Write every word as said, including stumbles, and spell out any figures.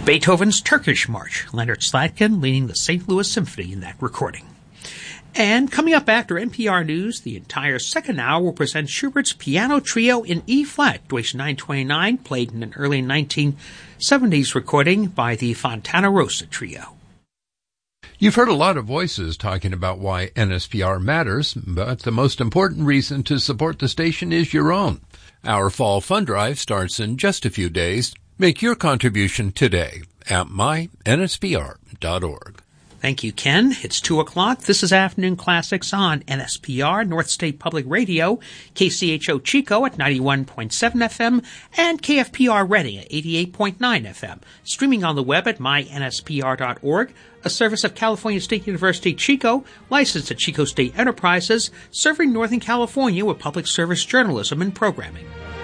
Beethoven's Turkish March, Leonard Slatkin leading the Saint Louis Symphony in that recording. And coming up after N P R News, the entire second hour will present Schubert's Piano Trio in E-flat, Deutsch nine twenty-nine, played in an early nineteen seventies recording by the Fontana Rosa Trio. You've heard a lot of voices talking about why N S P R matters, but the most important reason to support the station is your own. Our fall fund drive starts in just a few days. Make your contribution today at my N S P R dot org. Thank you, Ken. It's two o'clock. This is Afternoon Classics on N S P R, North State Public Radio, K C H O Chico at ninety-one point seven F M, and K F P R Reading at eighty-eight point nine F M. Streaming on the web at my N S P R dot org, a service of California State University Chico, licensed at Chico State Enterprises, serving Northern California with public service journalism and programming.